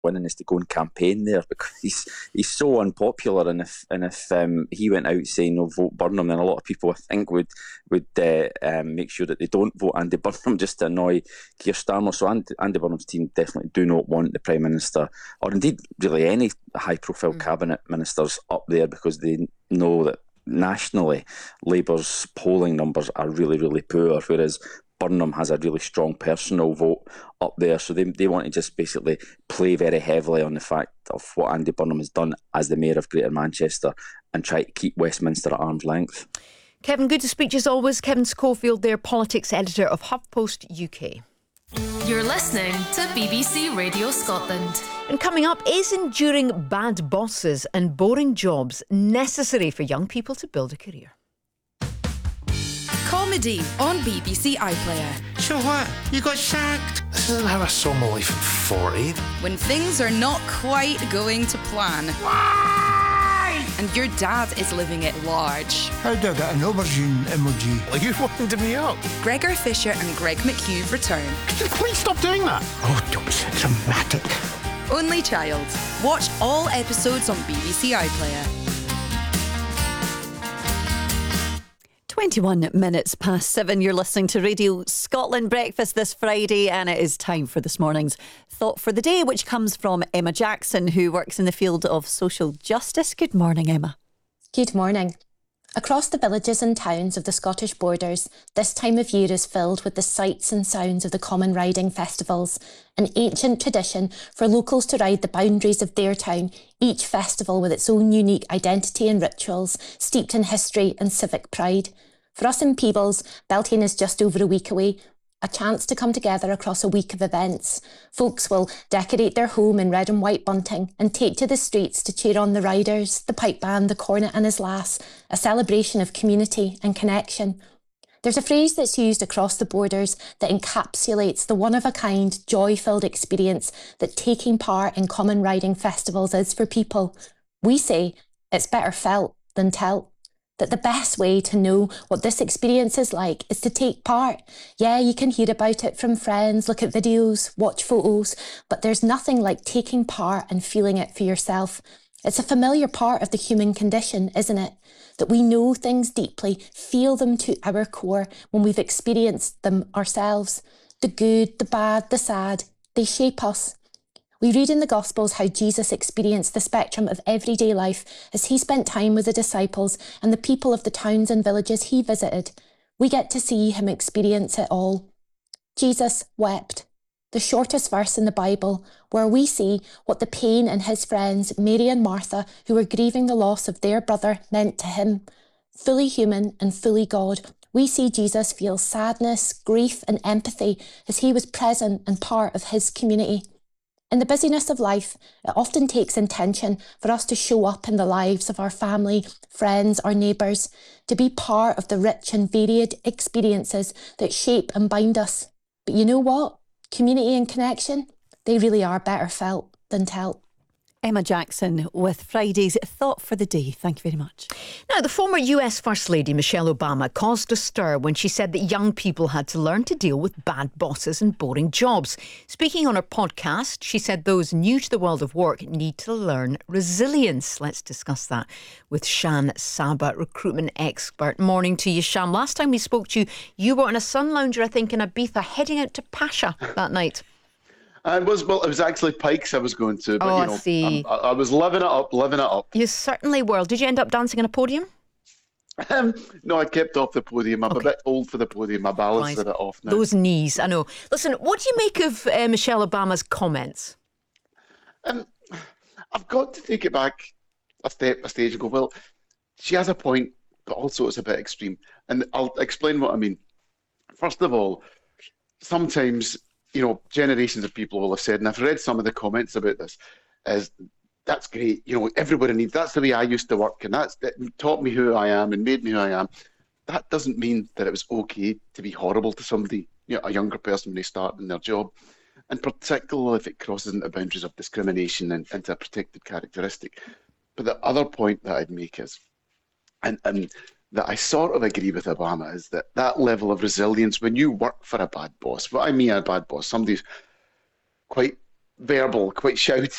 winning is to go and campaign there, because he's so unpopular, and if he went out saying no, vote Burnham, then a lot of people, I think, would make sure that they don't vote Andy Burnham just to annoy Keir Starmer. So Andy Burnham's team definitely do not want the Prime Minister, or indeed really any high-profile cabinet ministers up there, because they know that nationally Labour's polling numbers are really, really poor, whereas Burnham has a really strong personal vote up there. So they want to just basically play very heavily on the fact of what Andy Burnham has done as the Mayor of Greater Manchester and try to keep Westminster at arm's length. Kevin, good to speak to you as always. Kevin Schofield there, politics editor of HuffPost UK. You're listening to BBC Radio Scotland. And coming up, is enduring bad bosses and boring jobs necessary for young people to build a career? Comedy on BBC iPlayer. So what? You got sacked? This isn't how I saw my life at 40. When things are not quite going to plan. Why? And your dad is living at large. How do I get an aubergine emoji? Are you winding me up? Gregor Fisher and Greg McHugh return. Could you please stop doing that? Oh, don't be so dramatic. Only Child. Watch all episodes on BBC iPlayer. 21 minutes past 7. You're listening to Radio Scotland Breakfast this Friday, and it is time for this morning's Thought for the Day, which comes from Emma Jackson, who works in the field of social justice. Good morning, Emma. Good morning. Across the villages and towns of the Scottish borders, this time of year is filled with the sights and sounds of the common riding festivals, an ancient tradition for locals to ride the boundaries of their town, each festival with its own unique identity and rituals, steeped in history and civic pride. For us in Peebles, Beltane is just over a week away, a chance to come together across a week of events. Folks will decorate their home in red and white bunting and take to the streets to cheer on the riders, the pipe band, the cornet and his lass, a celebration of community and connection. There's a phrase that's used across the borders that encapsulates the one-of-a-kind, joy-filled experience that taking part in common riding festivals is for people. We say it's better felt than telt. That the best way to know what this experience is like is to take part. Yeah, you can hear about it from friends, look at videos, watch photos, but there's nothing like taking part and feeling it for yourself. It's a familiar part of the human condition, isn't it? That we know things deeply, feel them to our core when we've experienced them ourselves. The good, the bad, the sad, they shape us. We read in the Gospels how Jesus experienced the spectrum of everyday life as he spent time with the disciples and the people of the towns and villages he visited. We get to see him experience it all. Jesus wept, the shortest verse in the Bible, where we see what the pain in his friends, Mary and Martha, who were grieving the loss of their brother, meant to him. Fully human and fully God, we see Jesus feel sadness, grief and empathy as he was present and part of his community. In the busyness of life, it often takes intention for us to show up in the lives of our family, friends, our neighbours, to be part of the rich and varied experiences that shape and bind us. But you know what? Community and connection, they really are better felt than telt. Emma Jackson with Friday's Thought for the Day. Thank you very much. Now, the former US First Lady Michelle Obama caused a stir when she said that young people had to learn to deal with bad bosses and boring jobs. Speaking on her podcast, she said those new to the world of work need to learn resilience. Let's discuss that with Shan Saba, recruitment expert. Morning to you, Shan. Last time we spoke to you, you were on a sun lounger, I think, in Ibiza, heading out to Pasha that night. It was actually Pikes I was going to, but I see. I was living it up. You certainly were. Did you end up dancing on a podium? No, I kept off the podium. I'm a bit old for the podium. I balanced it off now. Those knees, I know. Listen, what do you make of Michelle Obama's comments? I've got to take it back a stage and go, well, she has a point, but also it's a bit extreme. And I'll explain what I mean. First of all, sometimes, generations of people will have said, and I've read some of the comments about this, is that's great. Everybody needs, that's the way I used to work, and that taught me who I am and made me who I am. That doesn't mean that it was okay to be horrible to somebody, a younger person when they start in their job, and particularly if it crosses into boundaries of discrimination and into a protected characteristic. But the other point that I'd make is, and that I sort of agree with Obama, is that level of resilience when you work for a bad boss. What I mean a bad boss, somebody's quite verbal, quite shouty,